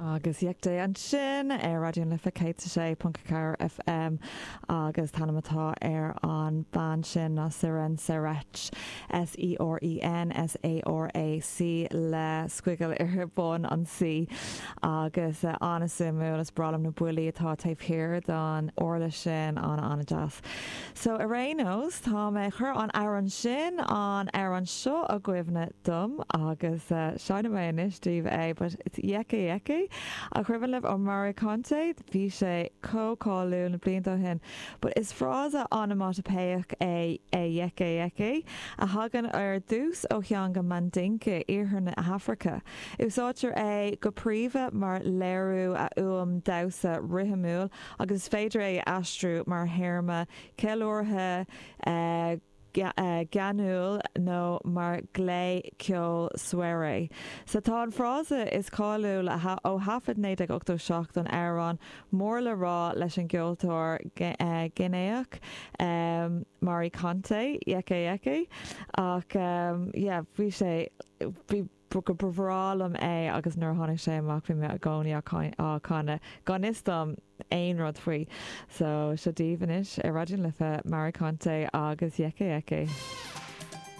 Agus dhéagta an sin ar radioún lifa céite sé Puncacar FM agus tanamatá ar an ban sin na Siren Sarach SERENSARAC le squiggle ar bun an si agus anasumú is bralam na buí atá taobh hir don orla sin an jazz. So a rénos tá mé chur an airan sin an airan seo a gcuimhne dum agus seanna mé inis díomh é, but it's yeke a chuirbh libh ó Mary Conte bhí sé cóáú na blianta hin, but is frása onomatopeic é yeke a hagan ar dús ó cheanga mandinke iarthar na Africa. Úsáitir é go príomha mar léirú a dasa rihamúil agus féidir é astrú mar héirma ceúirthe ganúil nó mar glé ceol suire. Sa tá an frása is cáúil ó hafad 1987 an Aran mór le rá leis an ggheoltóir Guineach Mary Conte yeke ach bhí sé go bhrálam é agus nuair tháinig sé amach bhí me a gcónaí á chuna gan istam aon rud faoi. So se díomhanis ar radioún lifa Mary Conte agus yeke.